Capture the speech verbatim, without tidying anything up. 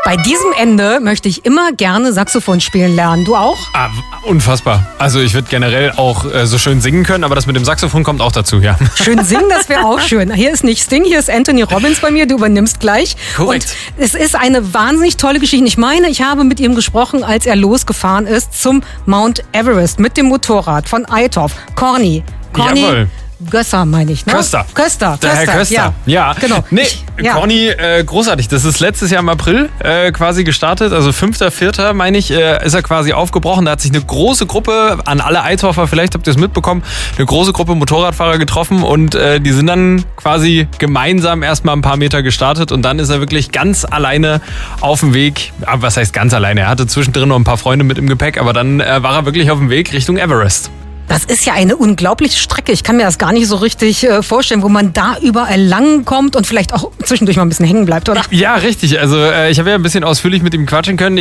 Bei diesem Ende möchte ich immer gerne Saxophon spielen lernen. Du auch? Ah, unfassbar. Also ich würde generell auch äh, so schön singen können, aber das mit dem Saxophon kommt auch dazu, ja. Schön singen, das wäre auch schön. Hier ist nicht Sting, hier ist Anthony Robbins bei mir, du übernimmst gleich. Korrekt. Und es ist eine wahnsinnig tolle Geschichte. Ich meine, ich habe mit ihm gesprochen, als er losgefahren ist zum Mount Everest mit dem Motorrad von Eitorf. Corny. Corny. Jawohl. Gösser, meine ich, ne? Köster. Köster. Der Herr Köster. Ja, ja. genau. Nee, Ich, ja. Corny, äh, großartig. Das ist letztes Jahr im April äh, quasi gestartet. Also fünfter vierter meine ich, äh, ist er quasi aufgebrochen. Da hat sich eine große Gruppe, an alle Eitorfer, vielleicht habt ihr es mitbekommen, eine große Gruppe Motorradfahrer getroffen und äh, die sind dann quasi gemeinsam erstmal ein paar Meter gestartet und dann ist er wirklich ganz alleine auf dem Weg. Aber was heißt ganz alleine? Er hatte zwischendrin noch ein paar Freunde mit im Gepäck, aber dann äh, war er wirklich auf dem Weg Richtung Everest. Das ist ja eine unglaubliche Strecke. Ich kann mir das gar nicht so richtig äh, vorstellen, wo man da überall lang kommt und vielleicht auch zwischendurch mal ein bisschen hängen bleibt, oder? Ja, richtig. Also äh, ich habe ja ein bisschen ausführlich mit ihm quatschen können.